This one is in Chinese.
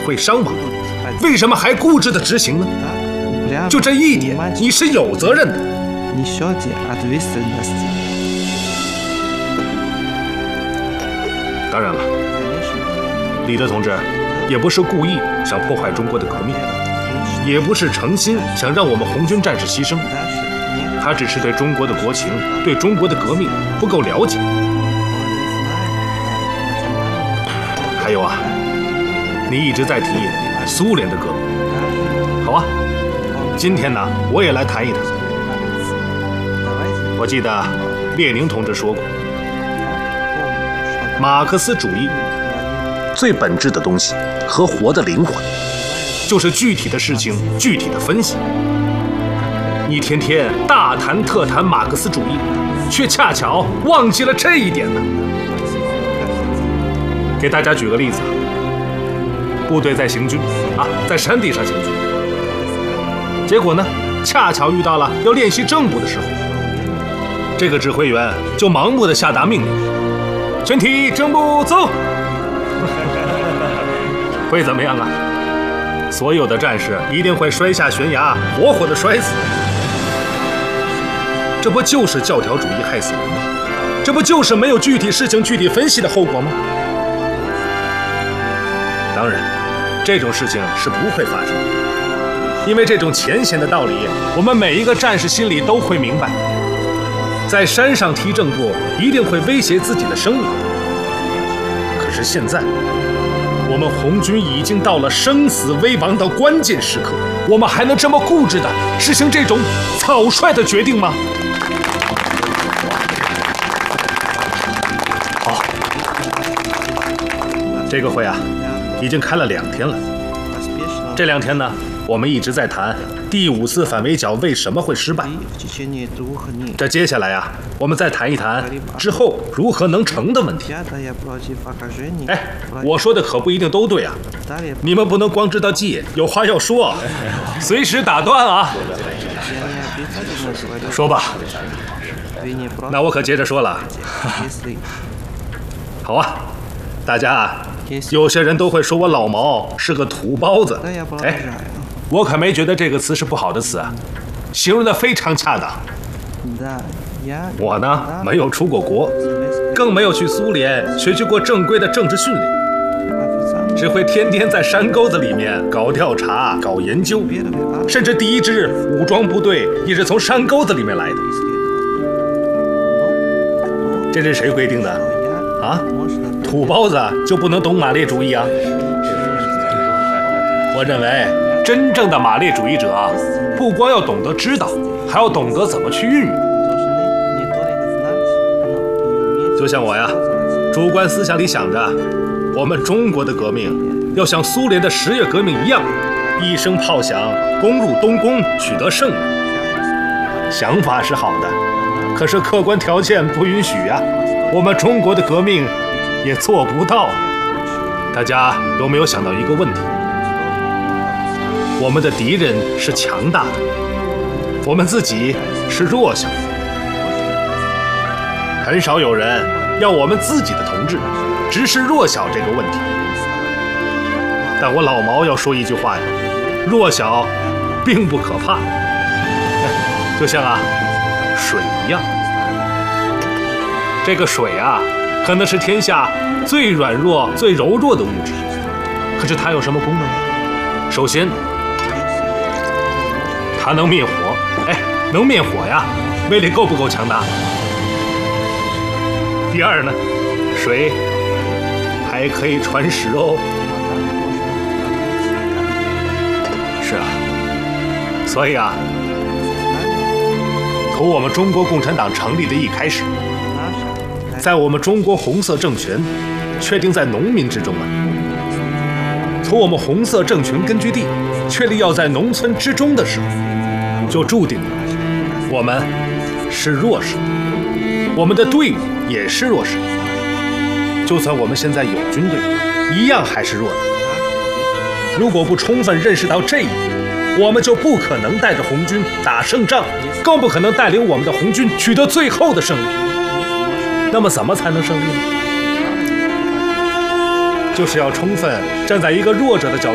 会伤亡，为什么还固执地执行呢？就这一点，你是有责任的。当然了，李德同志也不是故意想破坏中国的革命，也不是诚心想让我们红军战士牺牲，他只是对中国的国情、对中国的革命不够了解。还有啊，你一直在提苏联的革命。好啊，今天呢，我也来谈一谈。我记得列宁同志说过，马克思主义最本质的东西和活的灵魂，就是具体的事情具体的分析。你天天大谈特谈马克思主义，却恰巧忘记了这一点呢。给大家举个例子，部队在行军在山地上行军，结果呢，恰巧遇到了要练习正步的时候，这个指挥员就盲目的下达命令：全体正步走。会怎么样啊？所有的战士一定会摔下悬崖，活活的摔死。这不就是教条主义害死人吗？这不就是没有具体事情具体分析的后果吗？当然，这种事情是不会发生的，因为这种浅显的道理，我们每一个战士心里都会明白。在山上踢正步，一定会威胁自己的生命。可是现在，我们红军已经到了生死危亡的关键时刻，我们还能这么固执地实行这种草率的决定吗？好，这个会已经开了2天了。这2天呢，我们一直在谈第5次反围剿为什么会失败。这接下来我们再谈一谈之后如何能成的问题。我说的可不一定都对你们不能光知道记，有话要说随时打断说吧，那我可接着说了。好啊，大家有些人都会说我老毛是个土包子，我可没觉得这个词是不好的词形容的非常恰当。我呢，没有出过国，更没有去苏联学习过正规的政治训练，只会天天在山沟子里面搞调查、搞研究，甚至第一支武装部队也是从山沟子里面来的。这是谁规定的土包子就不能懂马列主义我认为真正的马列主义者不光要懂得知道，还要懂得怎么去运用。就像我主观思想里想着，我们中国的革命要像苏联的10月革命一样，一声炮响攻入东宫，取得胜利。想法是好的，可是客观条件不允许我们中国的革命也做不到。大家有没有想到一个问题？我们的敌人是强大的，我们自己是弱小的。很少有人要我们自己的同志直视弱小这个问题。但我老毛要说一句话弱小并不可怕，就像水一样。这个水可能是天下最软弱、最柔弱的物质，可是它有什么功能呢？首先，它能灭火。能灭火威力够不够强大？第二呢，水还可以传食是所以从我们中国共产党成立的一开始，在我们中国红色政权确定在农民之中从我们红色政权根据地确立要在农村之中的时候，就注定了我们是弱势，我们的队伍也是弱势。就算我们现在有军队，一样还是弱的。如果不充分认识到这一点，我们就不可能带着红军打胜仗，更不可能带领我们的红军取得最后的胜利。那么怎么才能胜利呢？就是要充分站在一个弱者的角度